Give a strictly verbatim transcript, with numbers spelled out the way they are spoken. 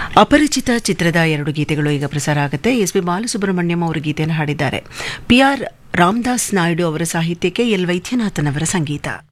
ಅಪರಿಚಿತ ಚಿತ್ರದ ಎರಡು ಗೀತೆಗಳು ಈಗ ಪ್ರಸಾರ ಆಗುತ್ತೆ. ಎಸ್ ಪಿ ಬಾಲಸುಬ್ರಹ್ಮಣ್ಯಂ ಅವರು ಗೀತೆಯನ್ನು ಹಾಡಿದ್ದಾರೆ. ಪಿ ಆರ್ ರಾಮದಾಸ್ ನಾಯ್ಡು ಅವರ ಸಾಹಿತ್ಯಕ್ಕೆ ಎಲ್ ವೈದ್ಯನಾಥನ್ ಅವರ ಸಂಗೀತ.